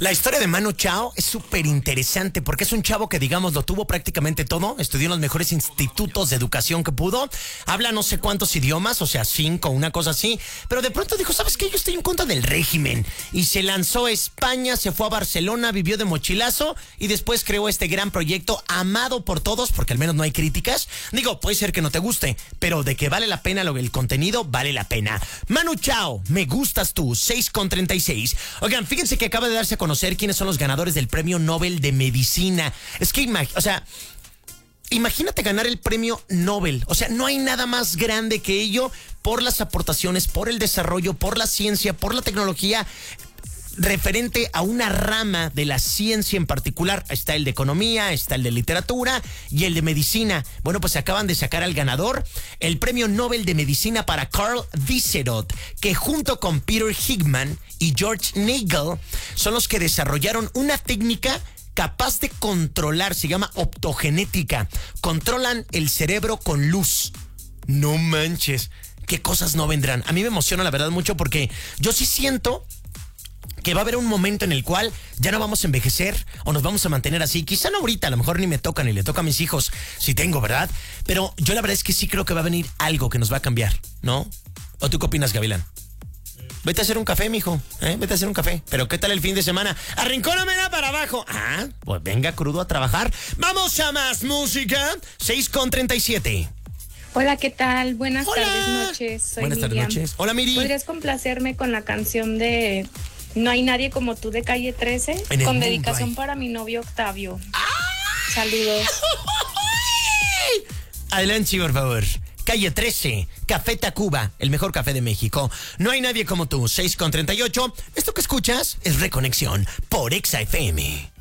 La historia de Manu Chao es súper interesante porque es un chavo que, digamos, lo tuvo prácticamente todo. Estudió en los mejores institutos de educación que pudo. Habla no sé cuántos idiomas, o sea, 5, una cosa así. Pero de pronto dijo, ¿sabes qué? Yo estoy en contra del régimen. Y se lanzó a España, se fue a Barcelona, vivió de mochilazo y después creó este gran proyecto amado por todos porque al menos no hay críticas. Digo, puede ser que no te guste, pero de que vale la pena el contenido, vale la pena. Manu Chao, me gustas tú, 6:36. Oigan, fíjense que acaba de darse a conocer quiénes son los ganadores del Premio Nobel de Medicina. Es que, imagínate ganar el Premio Nobel. O sea, no hay nada más grande que ello por las aportaciones, por el desarrollo, por la ciencia, por la tecnología referente a una rama de la ciencia en particular. Está el de economía, está el de literatura y el de medicina. Bueno, pues acaban de sacar al ganador, el Premio Nobel de Medicina para Carl Vizerot, que junto con Peter Higman y George Nagel son los que desarrollaron una técnica capaz de controlar, se llama optogenética. Controlan el cerebro con luz. No manches, qué cosas no vendrán. A mí me emociona la verdad mucho porque yo sí siento que va a haber un momento en el cual ya no vamos a envejecer o nos vamos a mantener así. Quizá no ahorita, a lo mejor ni me toca ni le toca a mis hijos, si tengo, ¿verdad? Pero yo la verdad es que sí creo que va a venir algo que nos va a cambiar, ¿no? ¿O tú qué opinas, Gavilán? Vete a hacer un café, mijo, vete a hacer un café. Pero ¿qué tal el fin de semana? Arrincónamela para abajo. Ah, pues venga crudo a trabajar. ¡Vamos a más música! 6:37. Hola, ¿qué tal? Buenas tardes, noches. Soy Buenas tardes, Miriam. noches. Hola, Miri. ¿Podrías complacerme con la canción de No hay nadie como tú de Calle 13? Con dedicación para mi novio Octavio. ¡Ay! Saludos. Adelante, por favor. Calle 13, Café Tacuba, el mejor café de México. No hay nadie como tú, 6:38. Esto que escuchas es Reconexión por Exa FM.